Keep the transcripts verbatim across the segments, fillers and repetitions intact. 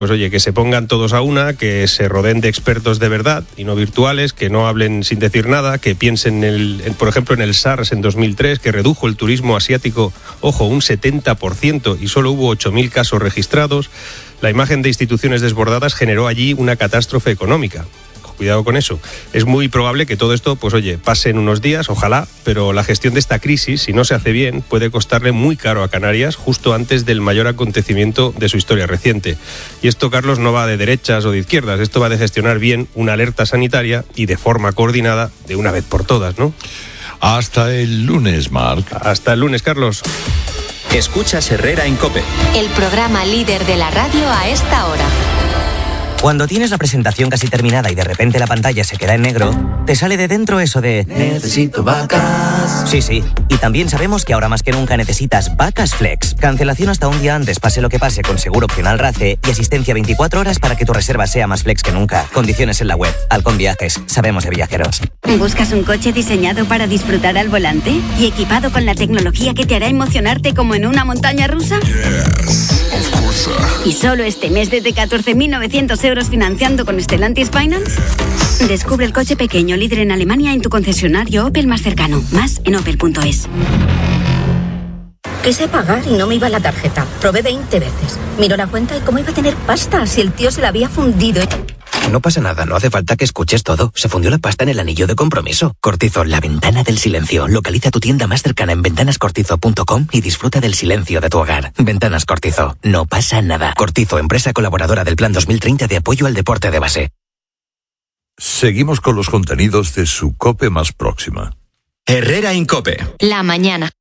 Pues oye, que se pongan todos a una, que se rodeen de expertos de verdad y no virtuales, que no hablen sin decir nada, que piensen, en el, en, por ejemplo, en el SARS en dos mil tres, que redujo el turismo asiático, ojo, un setenta por ciento y solo hubo ocho mil casos registrados. La imagen de instituciones desbordadas generó allí una catástrofe económica. Cuidado con eso. Es muy probable que todo esto, pues oye, pase en unos días, ojalá, pero la gestión de esta crisis, si no se hace bien, puede costarle muy caro a Canarias justo antes del mayor acontecimiento de su historia reciente. Y esto, Carlos, no va de derechas o de izquierdas, esto va de gestionar bien una alerta sanitaria y de forma coordinada de una vez por todas, ¿no? Hasta el lunes, Marc. Hasta el lunes, Carlos. Escuchas Herrera en COPE. El programa líder de la radio a esta hora. Cuando tienes la presentación casi terminada y de repente la pantalla se queda en negro, te sale de dentro eso de necesito vacas. Sí, sí. Y también sabemos que ahora más que nunca necesitas Vacas Flex. Cancelación hasta un día antes, pase lo que pase, con seguro opcional RACE y asistencia veinticuatro horas para que tu reserva sea más flex que nunca. Condiciones en la web. Halcón Viajes. Sabemos de viajeros. ¿Buscas un coche diseñado para disfrutar al volante y equipado con la tecnología que te hará emocionarte como en una montaña rusa? Yes, of course. ¿Y solo este mes desde catorce mil novecientos euros financiando con Stellantis Finance? Descubre el coche pequeño líder en Alemania en tu concesionario Opel más cercano. Más en opel punto es. Quise pagar y no me iba la tarjeta. Probé veinte veces. Miró la cuenta y cómo iba a tener pasta si el tío se la había fundido. No pasa nada, no hace falta que escuches todo. Se fundió la pasta en el anillo de compromiso. Cortizo, la ventana del silencio. Localiza tu tienda más cercana en ventanas cortizo punto com y disfruta del silencio de tu hogar. Ventanas Cortizo. No pasa nada. Cortizo, empresa colaboradora del Plan dos mil treinta de apoyo al deporte de base. Seguimos con los contenidos de su COPE más próxima. Herrera en COPE. La mañana.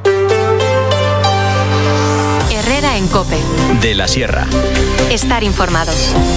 Herrera en COPE. De la Sierra. Estar informado.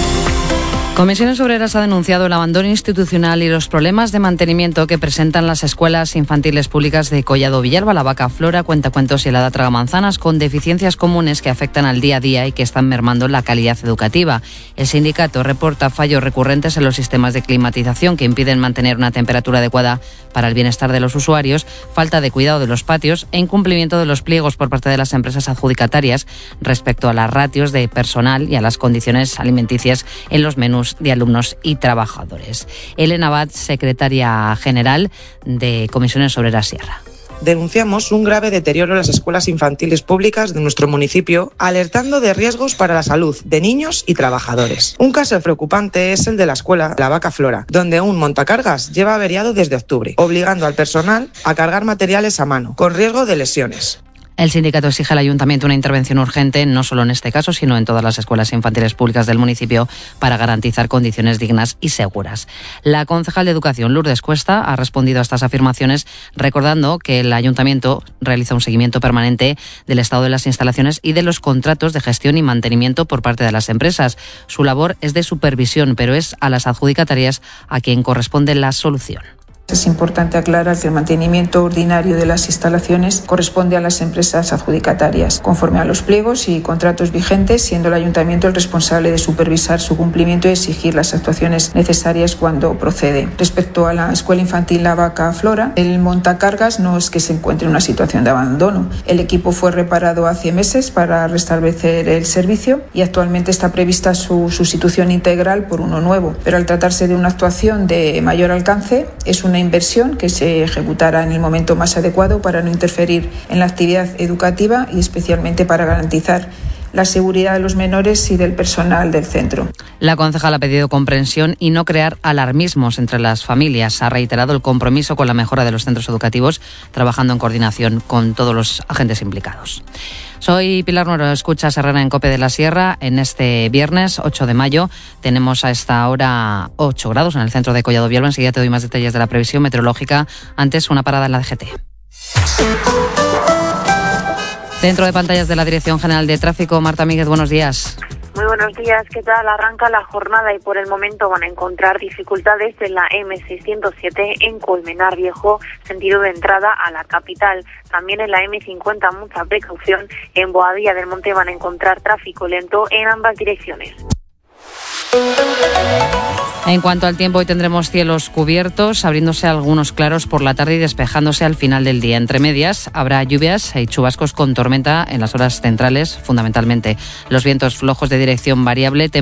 Comisiones Obreras ha denunciado el abandono institucional y los problemas de mantenimiento que presentan las escuelas infantiles públicas de Collado Villalba, La Vaca Flora, Cuentacuentos y el Hada Tragamanzanas, con deficiencias comunes que afectan al día a día y que están mermando la calidad educativa. El sindicato reporta fallos recurrentes en los sistemas de climatización que impiden mantener una temperatura adecuada para el bienestar de los usuarios, falta de cuidado de los patios e incumplimiento de los pliegos por parte de las empresas adjudicatarias respecto a las ratios de personal y a las condiciones alimenticias en los menús de alumnos y trabajadores. Elena Abad, secretaria general de Comisiones Obreras Sierra. Denunciamos un grave deterioro en las escuelas infantiles públicas de nuestro municipio, alertando de riesgos para la salud de niños y trabajadores. Un caso preocupante es el de la escuela La Vaca Flora, donde un montacargas lleva averiado desde octubre, obligando al personal a cargar materiales a mano, con riesgo de lesiones. El sindicato exige al ayuntamiento una intervención urgente, no solo en este caso, sino en todas las escuelas infantiles públicas del municipio, para garantizar condiciones dignas y seguras. La concejal de Educación, Lourdes Cuesta, ha respondido a estas afirmaciones, recordando que el ayuntamiento realiza un seguimiento permanente del estado de las instalaciones y de los contratos de gestión y mantenimiento por parte de las empresas. Su labor es de supervisión, pero es a las adjudicatarias a quien corresponde la solución. Es importante aclarar que el mantenimiento ordinario de las instalaciones corresponde a las empresas adjudicatarias, conforme a los pliegos y contratos vigentes, siendo el ayuntamiento el responsable de supervisar su cumplimiento y exigir las actuaciones necesarias cuando procede. Respecto a la escuela infantil La Vaca Flora, el montacargas no es que se encuentre en una situación de abandono. El equipo fue reparado hace meses para restablecer el servicio y actualmente está prevista su sustitución integral por uno nuevo. Pero al tratarse de una actuación de mayor alcance, es una inversión que se ejecutará en el momento más adecuado para no interferir en la actividad educativa y especialmente para garantizar la seguridad de los menores y del personal del centro. La concejal ha pedido comprensión y no crear alarmismos entre las familias. Ha reiterado el compromiso con la mejora de los centros educativos, trabajando en coordinación con todos los agentes implicados. Soy Pilar Nuero, escuchas Herrera en COPE de la Sierra. En este viernes ocho de mayo tenemos a esta hora ocho grados en el centro de Collado Villalba. Enseguida te doy más detalles de la previsión meteorológica. Antes, una parada en la D G T. Dentro de pantallas de la Dirección General de Tráfico, Marta Míguez, buenos días. Muy buenos días, ¿qué tal? Arranca la jornada y por el momento van a encontrar dificultades en la eme seiscientos siete en Colmenar Viejo, sentido de entrada a la capital. También en la eme cincuenta, mucha precaución. En Boadilla del Monte van a encontrar tráfico lento en ambas direcciones. En cuanto al tiempo, hoy tendremos cielos cubiertos, abriéndose algunos claros por la tarde y despejándose al final del día. Entre medias habrá lluvias y chubascos con tormenta en las horas centrales, fundamentalmente. Los vientos flojos de dirección variable